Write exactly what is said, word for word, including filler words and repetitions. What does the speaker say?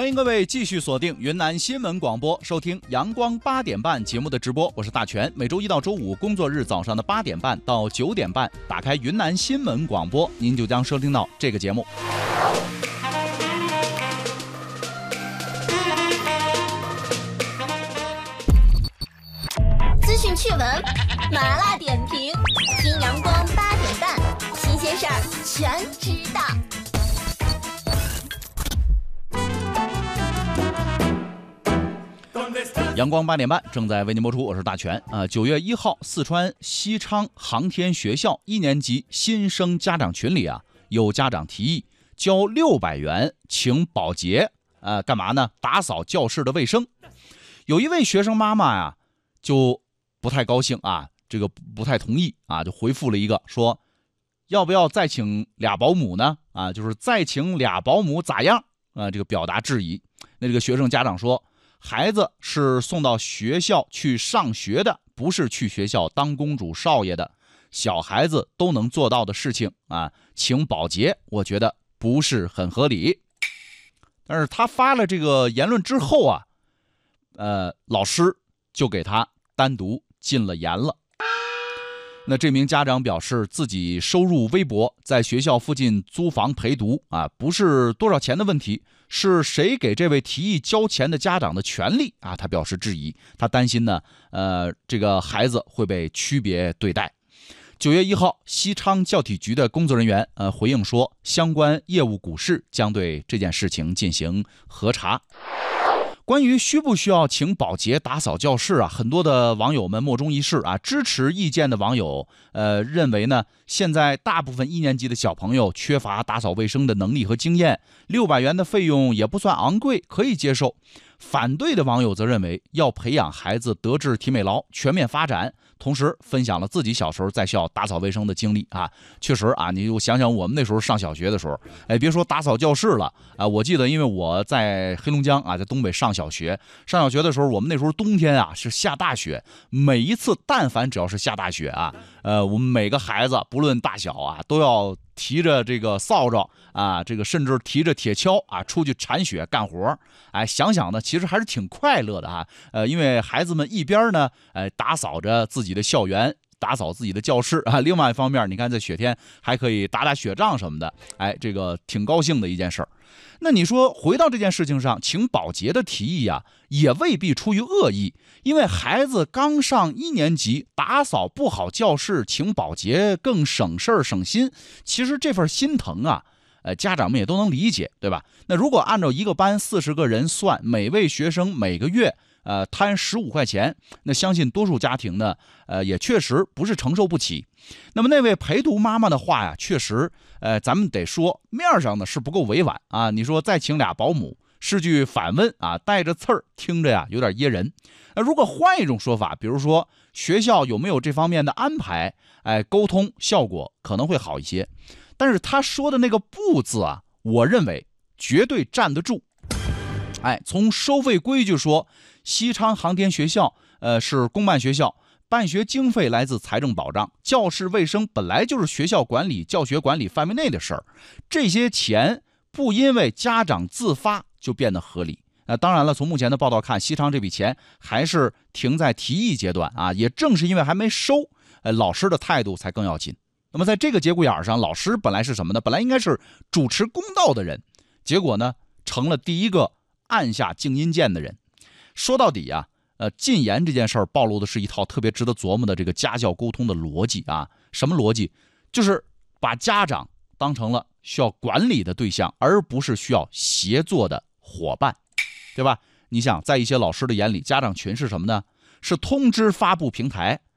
欢迎各位继续锁定云南新闻广播，收听阳光八点半节目的直播，我是大全。每周一到周五工作日早上的八点半到九点半，打开云南新闻广播，您就将收听到这个节目。 资讯趣闻，麻辣点评，听阳光八点半，新鲜事儿全知道。 阳光八点半正在为您播出，我是大全啊。九月一号，四川西昌航天学校一年级新生家长群里啊，有家长提议交六百元请保洁，呃，干嘛呢？打扫教室的卫生。有一位学生妈妈呀，就不太高兴啊，这个不太同意啊，就回复了一个说，要不要再请俩保姆呢？啊，就是再请俩保姆咋样？啊，这个表达质疑。那这个学生家长说，孩子是送到学校去上学的，不是去学校当公主少爷的，小孩子都能做到的事情啊，请保洁，我觉得不是很合理。但是他发了这个言论之后啊，呃，老师就给他单独禁了言了。那这名家长表示，自己收入微薄，在学校附近租房陪读啊，不是多少钱的问题，是谁给这位提议交钱的家长的权利啊？他表示质疑，他担心呢，呃，这个孩子会被区别对待。九月一号，西昌教体局的工作人员呃回应说，相关业务股市将对这件事情进行核查。关于需不需要请保洁打扫教室啊，很多的网友们莫衷一是啊。支持意见的网友呃认为呢，现在大部分一年级的小朋友缺乏打扫卫生的能力和经验，六百元的费用也不算昂贵，可以接受。反对的网友则认为，要培养孩子德智体美劳全面发展，同时分享了自己小时候在校打扫卫生的经历啊。确实啊，你就想想我们那时候上小学的时候，哎，别说打扫教室了啊，我记得因为我在黑龙江啊，在东北上小学，上小学的时候，我们那时候冬天啊是下大雪，每一次但凡只要是下大雪啊，呃，我们每个孩子不论大小啊，都要提着这个扫帚啊，这个甚至提着铁锹啊，出去铲雪干活。哎，想想呢，其实还是挺快乐的啊。呃，因为孩子们一边呢，呃，打扫着自己的校园，打扫自己的教室啊，另外一方面，你看在雪天还可以打打雪仗什么的，哎，这个挺高兴的一件事儿。那你说回到这件事情上，请保洁的提议啊，也未必出于恶意，因为孩子刚上一年级，打扫不好教室，请保洁更省事儿省心。其实这份心疼啊，呃，家长们也都能理解，对吧？那如果按照一个班四十个人算，每位学生每个月呃摊十五块钱，那相信多数家庭呢，呃，也确实不是承受不起。那么那位陪读妈妈的话呀，确实，呃，咱们得说面上呢是不够委婉啊。你说再请俩保姆，是句反问啊，带着刺儿，听着呀有点噎人。呃，如果换一种说法，比如说学校有没有这方面的安排，哎，沟通效果可能会好一些。但是他说的那个不字啊，我认为绝对站得住。哎，从收费规矩说，西昌航天学校呃是公办学校，办学经费来自财政保障，教室卫生本来就是学校管理、教学管理范围内的事儿，这些钱不因为家长自发就变得合理。呃，当然了，从目前的报道看，西昌这笔钱还是停在提议阶段啊，也正是因为还没收，呃，老师的态度才更要紧。那么在这个节骨眼上，老师本来是什么呢？本来应该是主持公道的人，结果呢，成了第一个按下静音键的人。说到底啊，呃，禁言这件事儿暴露的是一套特别值得琢磨的这个家教沟通的逻辑啊。什么逻辑？就是把家长当成了需要管理的对象，而不是需要协作的伙伴，对吧？你想，在一些老师的眼里，家长群是什么呢？是通知发布平台